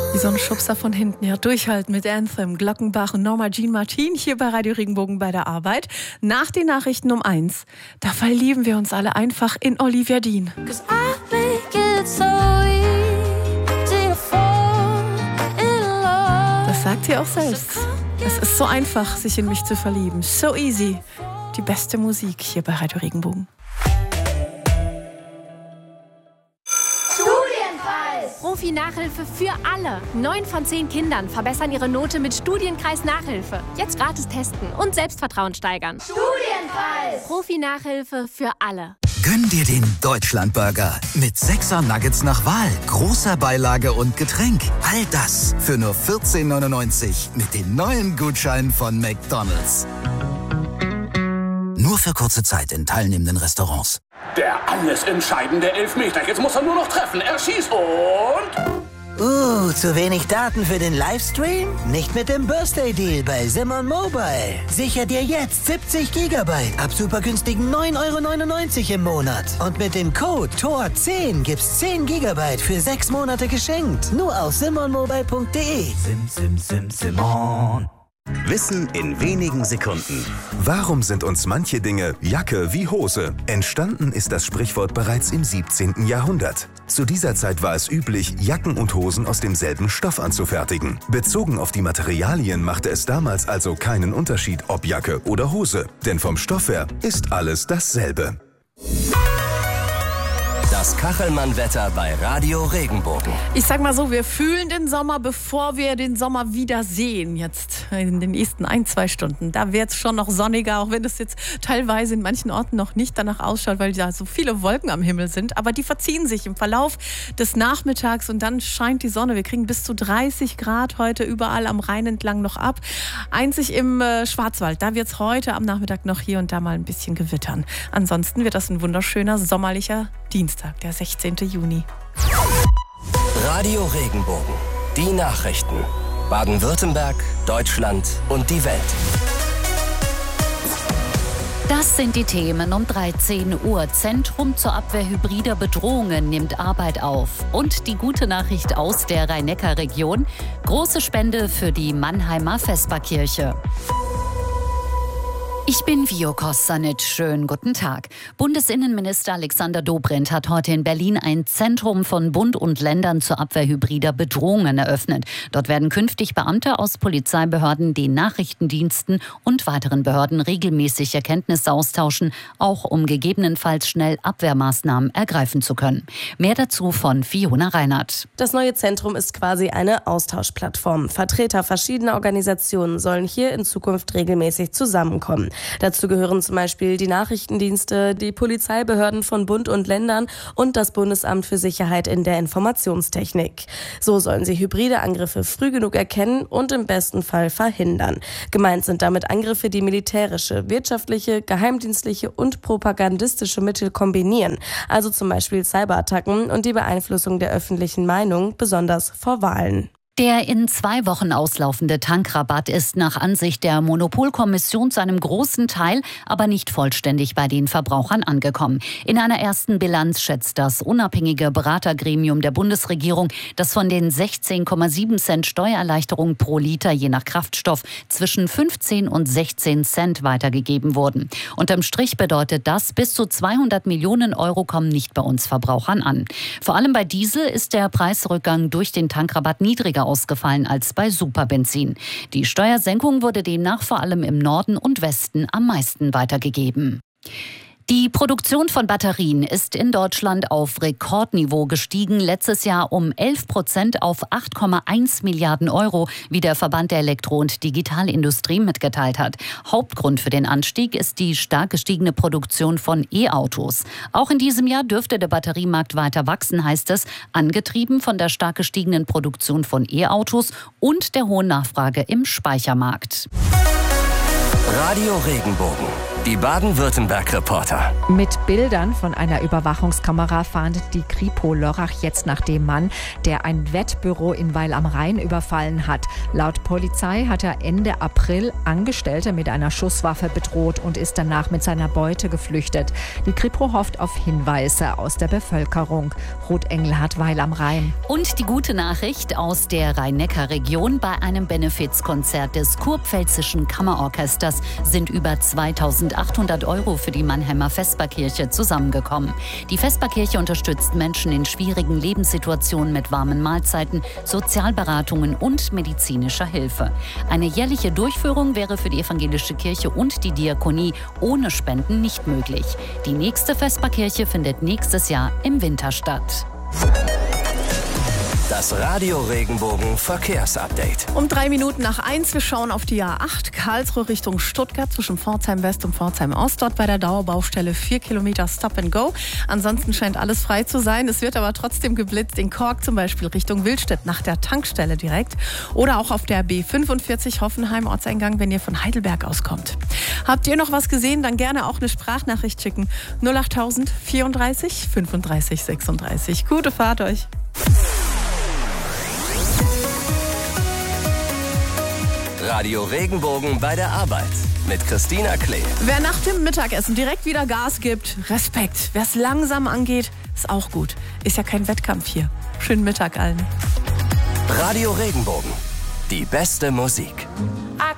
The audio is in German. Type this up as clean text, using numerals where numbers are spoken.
Wie so ein Schubser von hinten. Ja, durchhalten mit Anthem, Glockenbach und Norma Jean Martin hier bei Radio Regenbogen bei der Arbeit. Nach den Nachrichten um 1, da verlieben wir uns alle einfach in Olivia Dean. Das sagt sie auch selbst. Es ist so einfach, sich in mich zu verlieben. So easy. Die beste Musik hier bei Radio Regenbogen. Profi-Nachhilfe für alle. 9 von 10 Kindern verbessern ihre Note mit Studienkreis Nachhilfe. Jetzt gratis testen und Selbstvertrauen steigern. Studienkreis! Profi-Nachhilfe für alle. Gönn dir den Deutschlandburger mit 6er Nuggets nach Wahl, großer Beilage und Getränk. All das für nur 14,99 mit den neuen Gutscheinen von McDonald's. Nur für kurze Zeit in teilnehmenden Restaurants. Der alles entscheidende Elfmeter. Jetzt muss er nur noch treffen. Er schießt und... zu wenig Daten für den Livestream? Nicht mit dem Birthday Deal bei Simon Mobile. Sicher dir jetzt 70 GB ab super günstigen 9,99 € im Monat. Und mit dem Code TOR10 gibt's 10 GB für 6 Monate geschenkt. Nur auf simonmobile.de. Simon. Wissen in wenigen Sekunden. Warum sind uns manche Dinge Jacke wie Hose? Entstanden ist das Sprichwort bereits im 17. Jahrhundert. Zu dieser Zeit war es üblich, Jacken und Hosen aus demselben Stoff anzufertigen. Bezogen auf die Materialien machte es damals also keinen Unterschied, ob Jacke oder Hose. Denn vom Stoff her ist alles dasselbe. Das Kachelmann-Wetter bei Radio Regenbogen. Ich sag mal so, wir fühlen den Sommer, bevor wir den Sommer wieder sehen. Jetzt in den nächsten 1-2 Stunden. Da wird es schon noch sonniger, auch wenn es jetzt teilweise in manchen Orten noch nicht danach ausschaut, weil da so viele Wolken am Himmel sind. Aber die verziehen sich im Verlauf des Nachmittags und dann scheint die Sonne. Wir kriegen bis zu 30 Grad heute überall am Rhein entlang noch ab. Einzig im Schwarzwald, da wird es heute am Nachmittag noch hier und da mal ein bisschen gewittern. Ansonsten wird das ein wunderschöner sommerlicher Dienstag, der 16. Juni. Radio Regenbogen. Die Nachrichten. Baden-Württemberg, Deutschland und die Welt. Das sind die Themen um 13 Uhr. Zentrum zur Abwehr hybrider Bedrohungen nimmt Arbeit auf. Und die gute Nachricht aus der Rhein-Neckar-Region. Große Spende für die Mannheimer Vesperkirche. Ich bin Vio Kostanic. Schönen guten Tag. Bundesinnenminister Alexander Dobrindt hat heute in Berlin ein Zentrum von Bund und Ländern zur Abwehr hybrider Bedrohungen eröffnet. Dort werden künftig Beamte aus Polizeibehörden, den Nachrichtendiensten und weiteren Behörden regelmäßig Erkenntnisse austauschen, auch um gegebenenfalls schnell Abwehrmaßnahmen ergreifen zu können. Mehr dazu von Fiona Reinhardt. Das neue Zentrum ist quasi eine Austauschplattform. Vertreter verschiedener Organisationen sollen hier in Zukunft regelmäßig zusammenkommen. Dazu gehören zum Beispiel die Nachrichtendienste, die Polizeibehörden von Bund und Ländern und das Bundesamt für Sicherheit in der Informationstechnik. So sollen sie hybride Angriffe früh genug erkennen und im besten Fall verhindern. Gemeint sind damit Angriffe, die militärische, wirtschaftliche, geheimdienstliche und propagandistische Mittel kombinieren. Also zum Beispiel Cyberattacken und die Beeinflussung der öffentlichen Meinung, besonders vor Wahlen. Der in 2 Wochen auslaufende Tankrabatt ist nach Ansicht der Monopolkommission zu einem großen Teil, aber nicht vollständig bei den Verbrauchern angekommen. In einer ersten Bilanz schätzt das unabhängige Beratergremium der Bundesregierung, dass von den 16,7 Cent Steuererleichterung pro Liter je nach Kraftstoff zwischen 15 und 16 Cent weitergegeben wurden. Unterm Strich bedeutet das, bis zu 200 Millionen Euro kommen nicht bei uns Verbrauchern an. Vor allem bei Diesel ist der Preisrückgang durch den Tankrabatt niedriger ausgefallen als bei Superbenzin. Die Steuersenkung wurde demnach vor allem im Norden und Westen am meisten weitergegeben. Die Produktion von Batterien ist in Deutschland auf Rekordniveau gestiegen. Letztes Jahr um 11% auf 8,1 Milliarden Euro, wie der Verband der Elektro- und Digitalindustrie mitgeteilt hat. Hauptgrund für den Anstieg ist die stark gestiegene Produktion von E-Autos. Auch in diesem Jahr dürfte der Batteriemarkt weiter wachsen, heißt es, angetrieben von der stark gestiegenen Produktion von E-Autos und der hohen Nachfrage im Speichermarkt. Radio Regenbogen. Die Baden-Württemberg-Reporter. Mit Bildern von einer Überwachungskamera fahndet die Kripo Lörrach jetzt nach dem Mann, der ein Wettbüro in Weil am Rhein überfallen hat. Laut Polizei hat er Ende April Angestellte mit einer Schusswaffe bedroht und ist danach mit seiner Beute geflüchtet. Die Kripo hofft auf Hinweise aus der Bevölkerung. Ruth Engelhardt, Weil am Rhein. Und die gute Nachricht aus der Rhein-Neckar-Region: Bei einem Benefizkonzert des Kurpfälzischen Kammerorchesters sind über 2.800 € für die Mannheimer Vesperkirche zusammengekommen. Die Vesperkirche unterstützt Menschen in schwierigen Lebenssituationen mit warmen Mahlzeiten, Sozialberatungen und medizinischer Hilfe. Eine jährliche Durchführung wäre für die evangelische Kirche und die Diakonie ohne Spenden nicht möglich. Die nächste Vesperkirche findet nächstes Jahr im Winter statt. Das Radio Regenbogen Verkehrsupdate. Um 1:03. Wir schauen auf die A8 Karlsruhe Richtung Stuttgart zwischen Pforzheim West und Pforzheim Ost. Dort bei der Dauerbaustelle 4 Kilometer Stop and Go. Ansonsten scheint alles frei zu sein. Es wird aber trotzdem geblitzt. In Kork zum Beispiel Richtung Willstedt nach der Tankstelle direkt. Oder auch auf der B45 Hoffenheim Ortseingang, wenn ihr von Heidelberg auskommt. Habt ihr noch was gesehen? Dann gerne auch eine Sprachnachricht schicken. 08000 34 35 36. Gute Fahrt euch. Radio Regenbogen bei der Arbeit mit Christina Klee. Wer nach dem Mittagessen direkt wieder Gas gibt, Respekt. Wer es langsam angeht, ist auch gut. Ist ja kein Wettkampf hier. Schönen Mittag allen. Radio Regenbogen. Die beste Musik.